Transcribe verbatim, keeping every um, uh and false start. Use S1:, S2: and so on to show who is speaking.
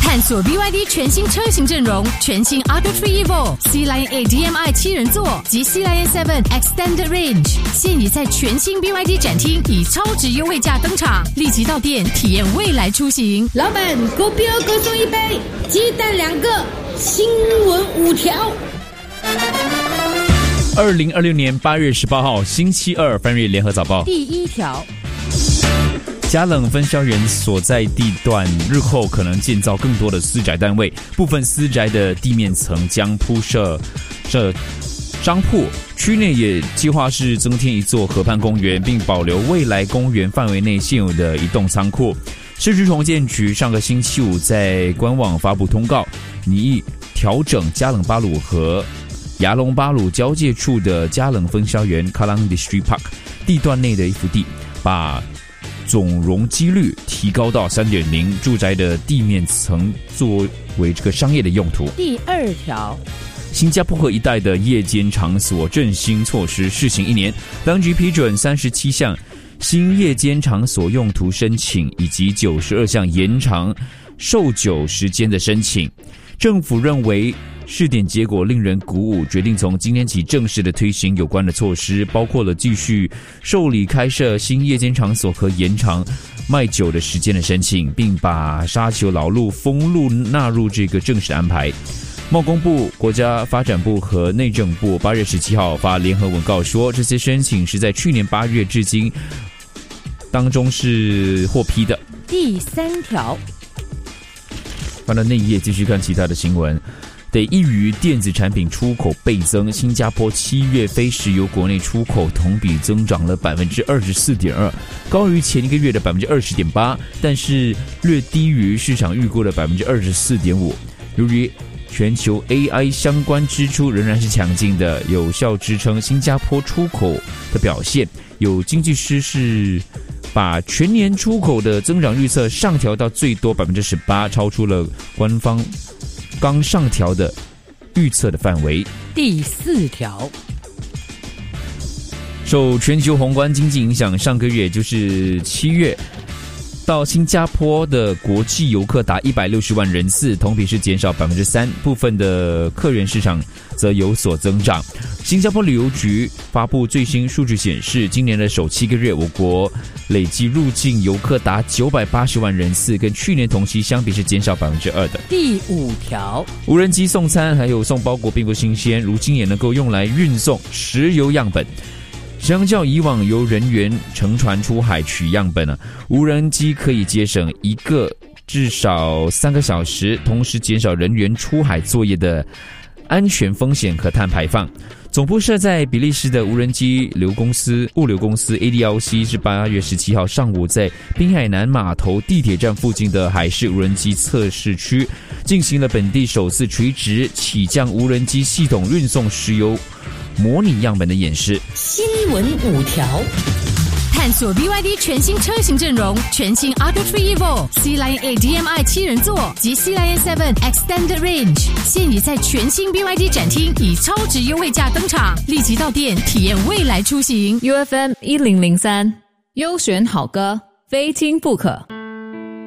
S1: 探索 B Y D 全新车型阵容，全新 Ultra Three Evo、Sea Lion eight D M I 七人座及 Sea Lion seven Extended Range， 现已在全新 B Y D 展厅以超值优惠价登场，立即到店体验未来出行。
S2: 老板，狗标各送一杯，鸡蛋两个，新闻五条。
S3: 二零二六年八月十八号星期二，翻阅联合早报
S2: 第一条。
S3: 嘉冷分销园所在地段日后可能建造更多的私宅单位，部分私宅的地面层将铺设这商铺，区内也计划是增添一座河畔公园，并保留未来公园范围内现有的一栋仓库。市区重建局上个星期五在官网发布通告，拟调整嘉冷巴鲁和牙龙巴鲁交界处的嘉冷分销园 Kallang District Park 地段内的一幅地，把总容积率提高到 三点零， 住宅的地面层作为这个商业的用途。
S2: 第二条，
S3: 新加坡河一带的夜间场所振兴措施试行一年，当局批准三十七项新夜间场所用途申请，以及九十二项延长售酒时间的申请。政府认为试点结果令人鼓舞，决定从今天起正式的推行有关的措施，包括了继续受理开设新夜间场所和延长卖酒的时间的申请，并把沙球老路封路纳入这个正式安排。贸工部、国家发展部和内政部八月十七号发联合文告说，这些申请是在去年八月至今当中是获批的。
S2: 第三条，
S3: 翻到内页继续看其他的新闻。得益于电子产品出口倍增，新加坡七月非石油国内出口同比增长了 百分之二十四点二， 高于前一个月的 百分之二十点八， 但是略低于市场预估的 百分之二十四点五。 由于全球 A I 相关支出仍然是强劲的，有效支撑新加坡出口的表现。有经济师是把全年出口的增长预测上调到最多 百分之十八， 超出了官方刚上调的预测的范围。
S2: 第四条，
S3: 受全球宏观经济影响，上个月就是七月到新加坡的国际游客达一百六十万人次，同比是减少 百分之三， 部分的客源市场则有所增长。新加坡旅游局发布最新数据显示，今年的首七个月，我国累计入境游客达九百八十万人次，跟去年同期相比是减少 百分之二 的。
S2: 第五条，
S3: 无人机送餐还有送包裹并不新鲜，如今也能够用来运送石油样本。相较以往由人员乘船出海取样本，无人机可以节省一个至少三个小时，同时减少人员出海作业的安全风险和碳排放。总部设在比利时的无人机流公司物流公司 A D L C 是八月十七号上午在滨海南码头地铁站附近的海事无人机测试区进行了本地首次垂直起降无人机系统运送石油模拟样本的演示。
S2: 新闻五条，
S1: 探索 B Y D 全新车型阵容，全新 Ultra Three Evo、Sea Lion eight D M I 七人座及 Sea Lion seven Extended Range， 现已在全新 B Y D 展厅以超值优惠价登场，立即到店体验未来出行。
S4: U F M 一零零三，优选好歌，非听不可。